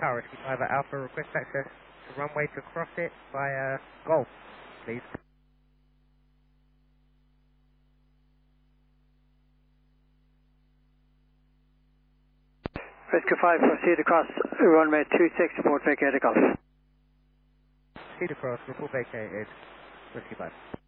Tower, Whiskey 5 at Alpha, request access to runway to cross it via Golf, please. Whiskey 5, proceed across runway 26, report vacated Golf. Proceed across, report vacated, Whiskey 5.